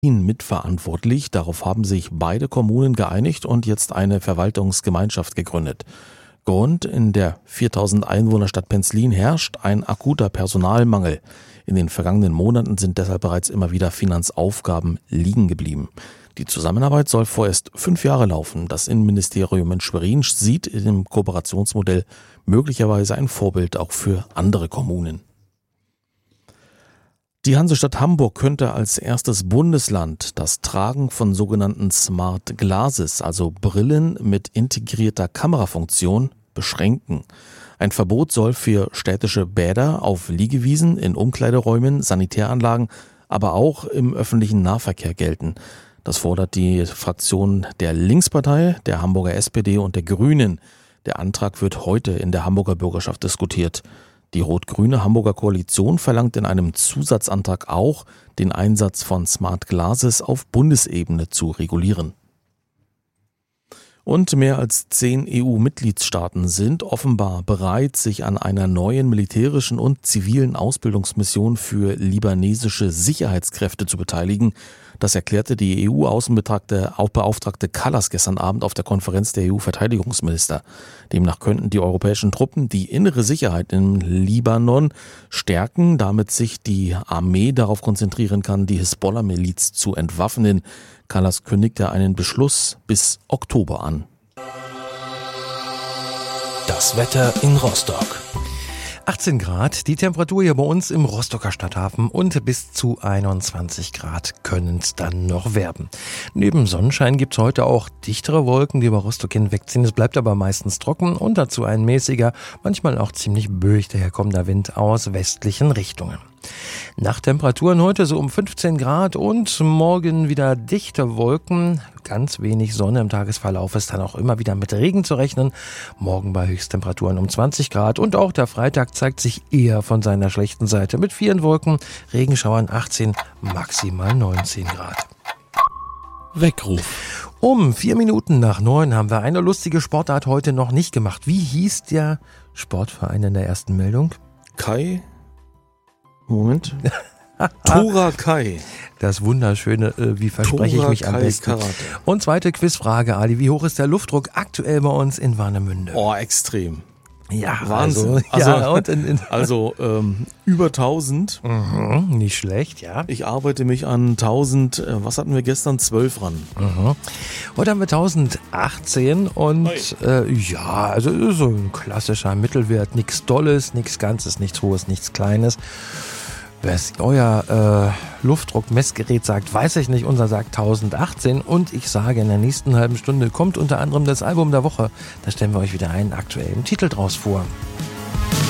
mitverantwortlich. Darauf haben sich beide Kommunen geeinigt und jetzt eine Verwaltungsgemeinschaft gegründet. Grund: in der 4000 Einwohnerstadt Penzlin herrscht ein akuter Personalmangel. In den vergangenen Monaten sind deshalb bereits immer wieder Finanzaufgaben liegen geblieben. Die Zusammenarbeit soll vorerst 5 Jahre laufen. Das Innenministerium in Schwerin sieht in dem Kooperationsmodell möglicherweise ein Vorbild auch für andere Kommunen. Die Hansestadt Hamburg könnte als erstes Bundesland das Tragen von sogenannten Smart Glasses, also Brillen mit integrierter Kamerafunktion, beschränken. Ein Verbot soll für städtische Bäder, auf Liegewiesen, in Umkleideräumen, Sanitäranlagen, aber auch im öffentlichen Nahverkehr gelten. Das fordert die Fraktion der Linkspartei, der Hamburger SPD und der Grünen. Der Antrag wird heute in der Hamburger Bürgerschaft diskutiert. Die rot-grüne Hamburger Koalition verlangt in einem Zusatzantrag auch, den Einsatz von Smart Glasses auf Bundesebene zu regulieren. Und mehr als 10 EU-Mitgliedstaaten sind offenbar bereit, sich an einer neuen militärischen und zivilen Ausbildungsmission für libanesische Sicherheitskräfte zu beteiligen. Das erklärte die EU-Außenbeauftragte Kallas gestern Abend auf der Konferenz der EU-Verteidigungsminister. Demnach könnten die europäischen Truppen die innere Sicherheit im Libanon stärken, damit sich die Armee darauf konzentrieren kann, die Hisbollah-Miliz zu entwaffnen. Kallas kündigte einen Beschluss bis Oktober an. Das Wetter in Rostock. 18 Grad, die Temperatur hier bei uns im Rostocker Stadthafen und bis zu 21 Grad können es dann noch werden. Neben Sonnenschein gibt's heute auch dichtere Wolken, die über Rostock hinwegziehen. Es bleibt aber meistens trocken und dazu ein mäßiger, manchmal auch ziemlich böig daherkommender Wind aus westlichen Richtungen. Nachttemperaturen heute so um 15 Grad und morgen wieder dichte Wolken, ganz wenig Sonne. Im Tagesverlauf ist dann auch immer wieder mit Regen zu rechnen. Morgen bei Höchsttemperaturen um 20 Grad und auch der Freitag zeigt sich eher von seiner schlechten Seite mit vielen Wolken, Regenschauern 18, maximal 19 Grad. Weckruf. Um 4 Minuten nach 9 haben wir eine lustige Sportart heute noch nicht gemacht. Wie hieß der Sportverein in der ersten Meldung? Tora Kai. Das wunderschöne, wie verspreche ich mich am besten. Karate. Und zweite Quizfrage, Ali. Wie hoch ist der Luftdruck aktuell bei uns in Warnemünde? Oh, extrem. Ja, Wahnsinn. Also über 1000. Nicht schlecht, ja. Ich arbeite mich an 1000, was hatten wir gestern? 12 ran. Heute haben wir 1018 und also so ein klassischer Mittelwert. Nichts Dolles, nichts Ganzes, nichts Hohes, nichts Kleines. Was euer Luftdruckmessgerät sagt, weiß ich nicht. Unser sagt 1018 und ich sage, in der nächsten halben Stunde kommt unter anderem das Album der Woche. Da stellen wir euch wieder einen aktuellen Titel draus vor.